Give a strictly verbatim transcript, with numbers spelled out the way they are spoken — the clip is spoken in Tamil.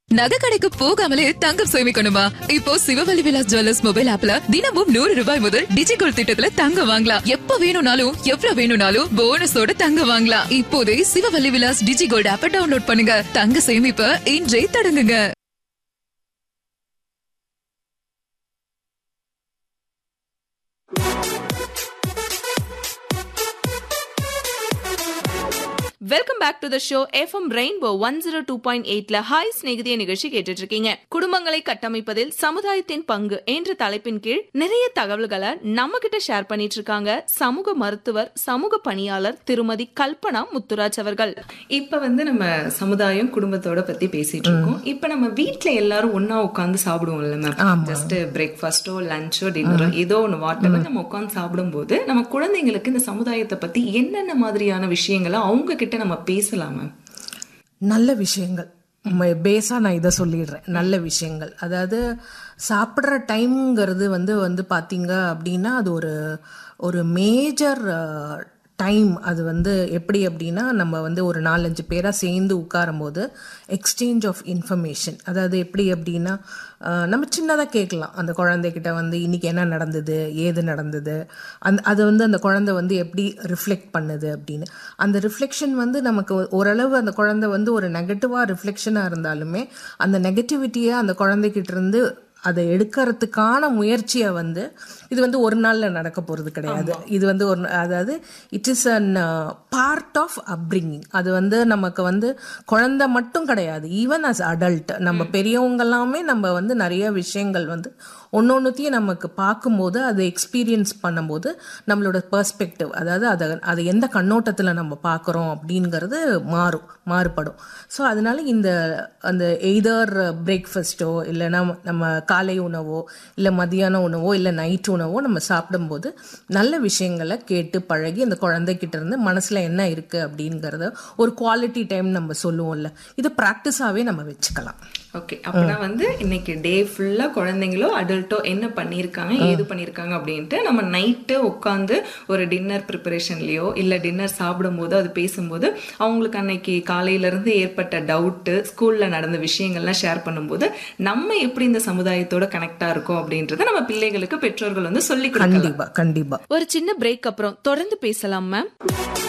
நகை கடைக்கு போகாமலே தங்கம் சேமிக்கணுமா? இப்போ சிவவழி விலாஸ் ஜுவல்லர்ஸ் மொபைல் ஆப்ல தினமும் நூறு ரூபாய் முதல் டிஜிகோல்ட் திட்டத்துல தங்கம் வாங்கலாம். எப்ப வேணும்னாலும் எவ்வளவு வேணும்னாலும் போனஸோட தங்கம் வாங்கலாம். இப்போதே சிவவழி விலாஸ் டிஜிகோல்ட் ஆப்பை டவுன்லோட் பண்ணுங்க. தங்க சேமிப்ப இன்றே தொடங்குங்க. Welcome back to the show. FM rainbow one zero two point எயிட்ல ஹாய் ஸ்நேகிதிய நிகழ்ச்சி கேட்டுட்டு இருக்கீங்க. குடும்பங்களை கட்டமைப்பதில் சமுதாயத்தின் பங்கு என்ற தலைப்பின் கீழ் நிறைய தகவல்களை நம்ம கிட்ட ஷேர் பண்ணிட்டு இருக்காங்க சமூக மருத்துவர், சமூக பணியாளர் திருமதி கல்பனா முத்துராஜ் அவர்கள். இப்ப வந்து நம்ம சமுதாயம் குடும்பத்தோட பத்தி பேசிட்டு இருக்கோம். இப்ப நம்ம வீட்டுல எல்லாரும் ஒன்னா உட்காந்து சாப்பிடுவோம்ல மேம். ஜஸ்ட் பிரேக்ஃபாஸ்டோ லஞ்சோ டின்னரோ ஏதோ ஒன்று வாட்டர் நம்ம உட்காந்து சாப்பிடும் போது நம்ம குழந்தைங்களுக்கு இந்த சமுதாயத்தை பத்தி என்னென்ன மாதிரியான விஷயங்களை அவங்க கிட்ட நம்ம பேசலாமா? நல்ல விஷயங்கள் பேஸா நான் இதை சொல்லிடுறேன். நல்ல விஷயங்கள், அதாவது சாப்பிட்ற டைம்ங்கிறது வந்து வந்து பார்த்தீங்க அப்படின்னா அது ஒரு ஒரு மேஜர் டைம். அது வந்து எப்படி அப்படின்னா நம்ம வந்து ஒரு நாலஞ்சு பேராக சேர்ந்து உட்காரும் போது எக்ஸ்சேஞ்ச் ஆஃப் இன்ஃபர்மேஷன். அதாவது எப்படி அப்படின்னா நம்ம சின்னதாக கேட்கலாம் அந்த குழந்தைகிட்ட வந்து இன்னைக்கு என்ன நடந்தது, ஏது நடந்தது, அந்த அது வந்து அந்த குழந்தை வந்து எப்படி ரிஃப்ளெக்ட் பண்ணுது அப்படின்னு. அந்த ரிஃப்ளெக்ஷன் வந்து நமக்கு ஓரளவு அந்த குழந்தை வந்து ஒரு நெகட்டிவாக ரிஃப்ளெக்ஷனாக இருந்தாலுமே அந்த நெகட்டிவிட்டியை அந்த குழந்தைகிட்ட இருந்து அதை எடுக்கிறதுக்கான முயற்சியை வந்து இது வந்து ஒரு நாளில் நடக்க போகிறது கிடையாது. இது வந்து ஒரு அதாவது it is and part of upbringing. அது வந்து நமக்கு வந்து குழந்தை மட்டும் கிடையாது, ஈவன் அஸ் அடல்ட் நம்ம பெரியவங்கெல்லாமே நம்ம வந்து நிறைய விஷயங்கள் வந்து ஒன்று ஒன்றுத்தையும் நமக்கு பார்க்கும்போது அதை எக்ஸ்பீரியன்ஸ் பண்ணும்போது நம்மளோட பெர்ஸ்பெக்டிவ், அதாவது அதை அதை எந்த கண்ணோட்டத்தில் நம்ம பார்க்குறோம் அப்படிங்கிறது மாறும் மாறுபடும். ஸோ அதனால இந்த அந்த எய்தர் பிரேக்ஃபாஸ்ட்டோ இல்லைன்னா நம்ம காலை உணவோ இல்லை மதியான உணவோ இல்லை நைட் உணவோ நம்ம சாப்பிடும்போது நல்ல விஷயங்களை கேட்டு பழகி அந்த குழந்தைகிட்ட இருந்து மனசில் என்ன இருக்குது அப்படிங்கிறத ஒரு குவாலிட்டி டைம் நம்ம சொல்லுவோம்ல, இது ப்ராக்டிஸாகவே நம்ம வச்சுக்கலாம். ஓகே, அப்படின்னா வந்து இன்னைக்கு டே ஃபுல்லா குழந்தைங்களோ அடல்ட்டோ என்ன பண்ணியிருக்காங்க ஏது பண்ணியிருக்காங்க அப்படின்ட்டு நம்ம நைட்டு உட்காந்து ஒரு டின்னர் ப்ரிப்பரேஷன்லயோ இல்லை டின்னர் சாப்பிடும் போது அது பேசும்போது அவங்களுக்கு அன்னைக்கு காலையில இருந்து ஏற்பட்ட டவுட்டு, ஸ்கூல்ல நடந்த விஷயங்கள்லாம் ஷேர் பண்ணும்போது நம்ம எப்படி இந்த சமுதாயத்தோட கனெக்டா இருக்கோம் அப்படின்றத நம்ம பிள்ளைகளுக்கு பெற்றோர்கள் வந்து சொல்லி கொடுக்கலாம். கண்டிப்பா கண்டிப்பா. ஒரு சின்ன பிரேக் அப்புறம் தொடர்ந்து பேசலாம் மேம்.